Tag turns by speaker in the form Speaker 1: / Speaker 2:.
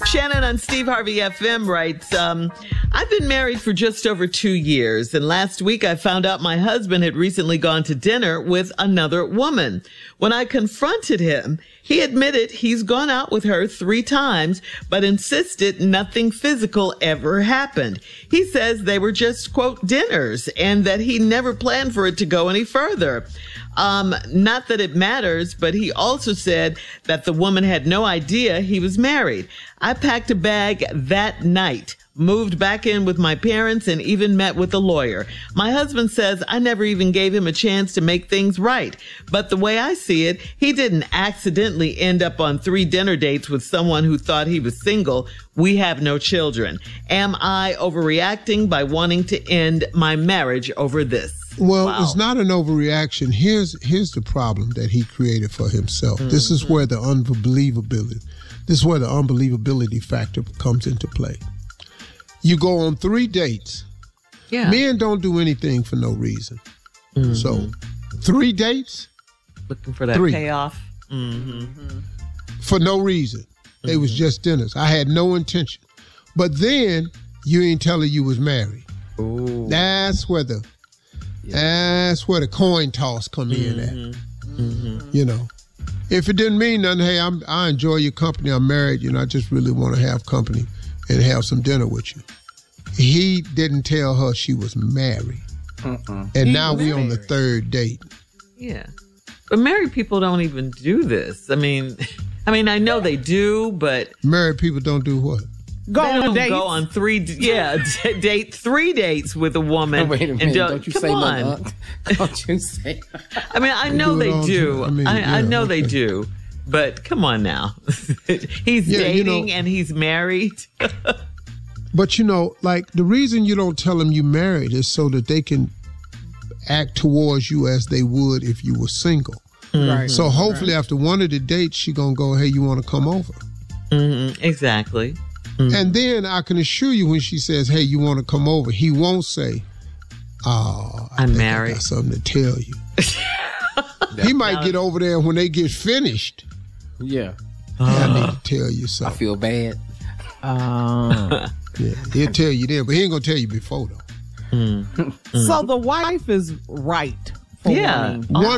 Speaker 1: Shannon on Steve Harvey FM writes, I've been married for just over 2 years, and last week I found out my husband had recently gone to dinner with another woman. When I confronted him, he admitted he's gone out with her 3 times, but insisted nothing physical ever happened. He says they were just, quote, dinners, and that he never planned for it to go any further. Not that it matters, but he also said that the woman had no idea he was married. I packed a bag that night, moved back in with my parents, and even met with a lawyer. My husband says I never even gave him a chance to make things right. But the way I see it, he didn't accidentally end up on 3 dinner dates with someone who thought he was single. We have no children. Am I overreacting by wanting to end my marriage over this?
Speaker 2: Well,
Speaker 1: Wow.
Speaker 2: It's not an overreaction. Here's the problem that he created for himself. Mm-hmm. This is where the unbelievability factor comes into play. You go on 3 dates.
Speaker 1: Yeah.
Speaker 2: Men don't do anything for no reason. Mm-hmm. So 3 dates.
Speaker 1: Looking for that payoff. Mm-hmm.
Speaker 2: For no reason. Mm-hmm. They was just dinners. I had no intention. But then you ain't tell her you was married.
Speaker 1: Ooh.
Speaker 2: That's where the coin toss come in at. Mm-hmm. You know, if it didn't mean nothing, hey, I enjoy your company. I'm married. You know, I just really want to have company and have some dinner with you. He didn't tell her she was married. And now we on the 3rd date.
Speaker 1: Yeah. But married people don't even do this. I mean, I know they do, but
Speaker 2: married people don't do what?
Speaker 1: Go on 3 dates with a woman.
Speaker 3: Wait a minute,
Speaker 1: and
Speaker 3: don't you say that? Don't you say
Speaker 1: I mean, I know they do. I know they do. But come on now. He's dating and he's married.
Speaker 2: But, you know, like the reason you don't tell them you married is so that they can act towards you as they would if you were single.
Speaker 3: Right.
Speaker 2: So hopefully after one of the dates, she going to go, hey, you want to come over?
Speaker 1: Mm-hmm. Exactly. Mm-hmm.
Speaker 2: And then I can assure you when she says, hey, you want to come over, he won't say, I'm married. I got something to tell you. He might get over there when they get finished.
Speaker 3: Yeah.
Speaker 2: I need to tell you something.
Speaker 3: I feel bad.
Speaker 2: Yeah, he'll tell you then, but he ain't going to tell you before, though.
Speaker 4: So the wife is right. For
Speaker 1: yeah.
Speaker 4: wanting